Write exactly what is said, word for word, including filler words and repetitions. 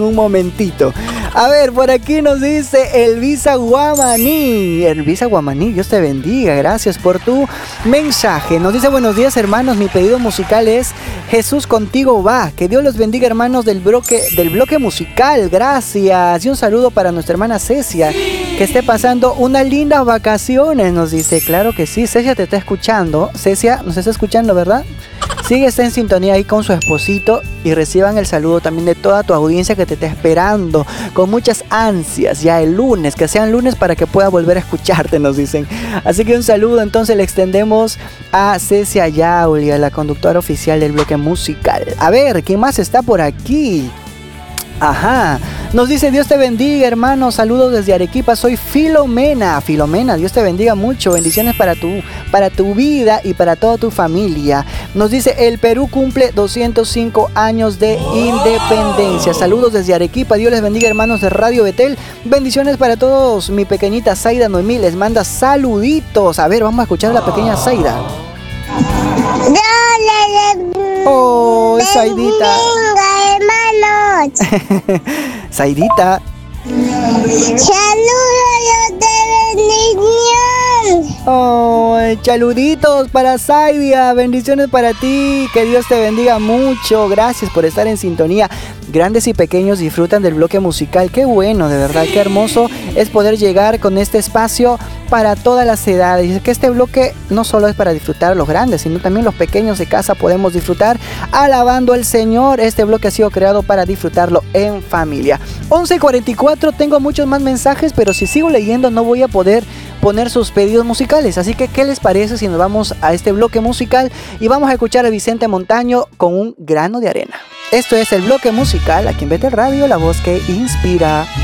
un momentito. A ver, por aquí nos dice Elvisa Guamaní. Elvisa Guamaní, Dios te bendiga. Gracias por tu mensaje. Nos dice: buenos días, hermanos. Mi pedido musical es Jesús contigo va. Que Dios los bendiga, hermanos del bloque, del bloque musical. Gracias. Y un saludo para nuestra hermana Cecia. Que esté pasando unas lindas vacaciones, nos dice. Claro que sí. Cecia te está escuchando. Cecia, nos está escuchando, ¿verdad? Sigue, está en sintonía ahí con su esposito y reciban el saludo también de toda tu audiencia que te está esperando con muchas ansias ya el lunes, que sean lunes para que pueda volver a escucharte, nos dicen. Así que un saludo entonces le extendemos a Cecia Yauli, a la conductora oficial del bloque musical. A ver, ¿quién más está por aquí? Ajá, nos dice: Dios te bendiga, hermano, saludos desde Arequipa, soy Filomena. Filomena, Dios te bendiga mucho, bendiciones para tu, para tu vida y para toda tu familia. Nos dice: el Perú cumple doscientos cinco años de independencia. Saludos desde Arequipa, Dios les bendiga, hermanos de Radio Betel, bendiciones para todos. Mi pequeñita Zaida Noemí les manda saluditos. A ver, vamos a escuchar a la pequeña Zaida. Oh, Zaidita. Zaidita. Saludos de bendición. Oh, saluditos para Zaidia, bendiciones para ti, que Dios te bendiga mucho, gracias por estar en sintonía. Grandes y pequeños disfrutan del bloque musical, qué bueno, de verdad, qué hermoso es poder llegar con este espacio para todas las edades. Y es que este bloque no solo es para disfrutar los grandes, sino también los pequeños de casa podemos disfrutar alabando al Señor. Este bloque ha sido creado para disfrutarlo en familia. once cuarenta y cuatro, tengo muchos más mensajes, pero si sigo leyendo no voy a poder poner sus pedidos musicales. Así que, ¿qué les parece si nos vamos a este bloque musical y vamos a escuchar a Vicente Montaño con Un grano de arena? Esto es el bloque musical aquí en Betel Radio, la voz que inspira.